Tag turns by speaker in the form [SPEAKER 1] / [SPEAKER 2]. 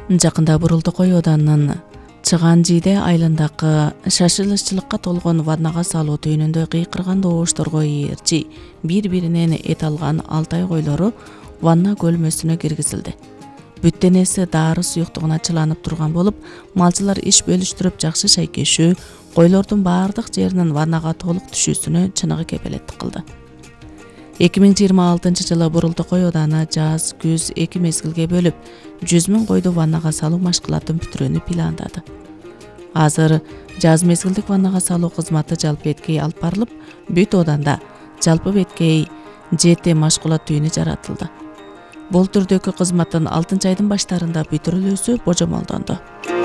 [SPEAKER 1] Жакында Бурултукой ауданынын Чыган-Жийде айылындагы шашылышчылыкка толгон ваннага салуу түйүнүндө кыйкырган добушторго ээрчи бири-биринен эт алган Алтай койлору ванна көлмөсүнө киргизилди. Бүт денеси дары суюктугуна чыланып турган болуп, малчылар иш бөлүштүрүп жакшы шайкешүү, койлордун баардык жеринин ваннага толук түшүүсүнө чыныгы кепелеттик кылды. 2026-жылы Бурултукой ауданы жаз, күз эки мезгилге бөлүп 100 000 койду ваннага салуу машкылатын бүтүрүүнү пландады. Азыр жаз мезгилдик ваннага салуу кызматы жалпы беткей алып барылып, бүт ауданда жалпы беткей 7 машкулат түйүнү жаратылды. Бул түрдөгү кызматтын 6 айдын баштарында бүтүрүлүүсү божомолдонду.